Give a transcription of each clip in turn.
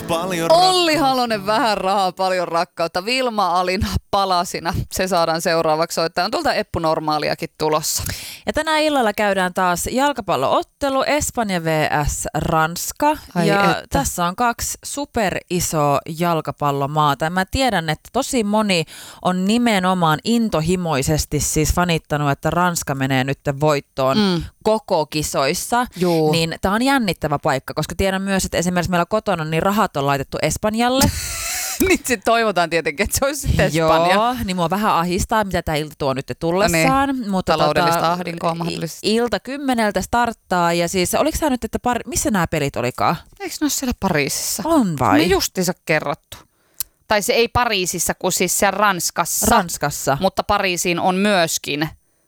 paljon Olli Halonen, vähän rahaa, paljon rakkautta. Vilma Alina palasina. Se saadaan seuraavaksi soittaa. On tuolta Eppu Normaaliakin tulossa. Ja tänä illalla käydään taas jalkapalloottelu Espanja vs Ranska. Ai ja että. tässä on 2 superisoa jalkapallomaata. Ja mä tiedän, että tosi moni on nimenomaan intohimoisesti siis fanittanut, että Ranska menee nyt voittoon koko kisoissa. Juu. Niin tää on jännittävä paikka, koska tiedän myös, että esimerkiksi meillä kotona niin rahat on laitettu Espanjalle. Nyt sitten toivotaan tietenkin, että se olisi sitten Espanja. Joo, niin mua vähän ahistaa, mitä tämä ilta tuo nyt tullessaan. Niin, mutta taloudellista ahdinkoa mahdollisesti. Ilta 10 starttaa ja siis oliko tämä nyt, että missä nämä pelit olikaan? Eikö ne ole siellä Pariisissa? On vai? Me justiinsa kerrottu. Tai se ei Pariisissa, kun siis siellä Ranskassa. Ranskassa. Mutta Pariisiin on myöskin.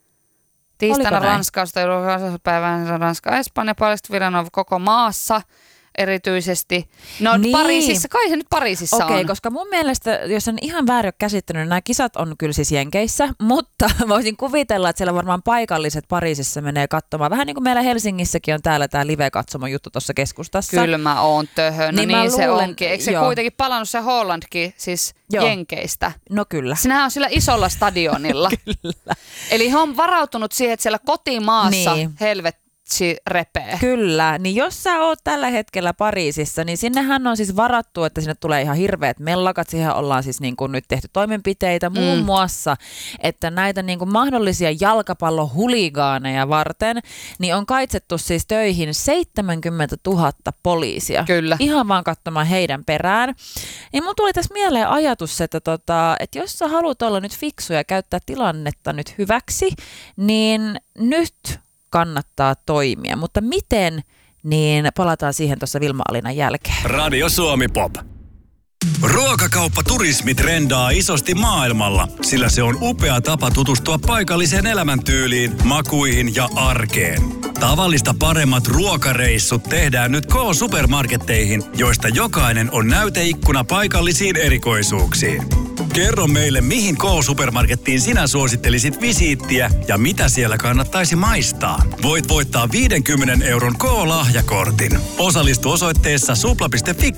Tiistaina Ranskasta, päivänä Ranska, Espanja, paljastuviranon on koko maassa erityisesti. No niin. Pariisissa, kai se nyt Pariisissa on. Okei, koska mun mielestä, jos en ihan väärin ole käsittänyt, niin nämä kisat on kyllä siis Jenkeissä, mutta voisin kuvitella, että siellä varmaan paikalliset Pariisissa menee katsomaan. Vähän niin kuin meillä Helsingissäkin on täällä tämä live-katsomo juttu tuossa keskustassa. Kyllä mä oon töhön. Niin Niin se luulen, onkin. Eikö se joo. kuitenkin palannut se Hollandkin, siis Joo. Jenkeistä? No kyllä. Sinähän on sillä isolla stadionilla. Kyllä. Eli he on varautunut siihen, että siellä kotimaassa Niin. helvetti repee. Kyllä, niin jos sä oot tällä hetkellä Pariisissa, niin sinnehän on siis varattu, että sinne tulee ihan hirveät mellakat. Siihen ollaan siis niin kuin nyt tehty toimenpiteitä muun muassa, että näitä niin kuin mahdollisia jalkapallohuligaaneja varten, niin on kaitsettu siis töihin 70 000 poliisia. Kyllä. Ihan vaan katsomaan heidän perään. Niin mun tuli tässä mieleen ajatus, että jos sä haluat olla nyt fiksu ja käyttää tilannetta nyt hyväksi, niin nyt kannattaa toimia. Mutta miten, niin palataan siihen tuossa Vilma Alinan jälkeen. Radio Suomi Pop. Ruokakauppa turismi trendaa isosti maailmalla, sillä se on upea tapa tutustua paikalliseen elämäntyyliin, makuihin ja arkeen. Tavallista paremmat ruokareissut tehdään nyt K-supermarketteihin, joista jokainen on näyteikkuna paikallisiin erikoisuuksiin. Kerro meille, mihin K-supermarkettiin sinä suosittelisit visiittiä ja mitä siellä kannattaisi maistaa. Voit voittaa 50 € K-lahjakortin. Osallistu osoitteessa supla.fi